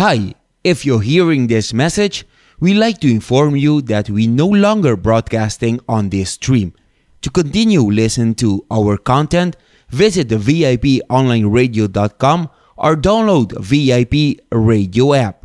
Hi, if you're hearing this message, we like to inform you that we no longer broadcasting on this stream. To continue listening to our content, visit the VIPonlineradio.com or download VIP Radio app.